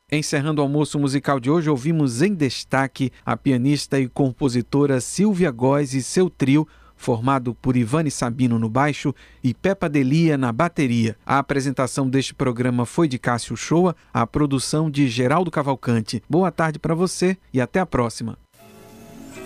Encerrando o almoço musical de hoje, ouvimos em destaque a pianista e compositora Silvia Góes e seu trio, formado por Ivane Sabino no baixo e Peppa Delia na bateria. A apresentação deste programa foi de Cássio Shoa, a produção de Geraldo Cavalcante. Boa tarde para você e até a próxima.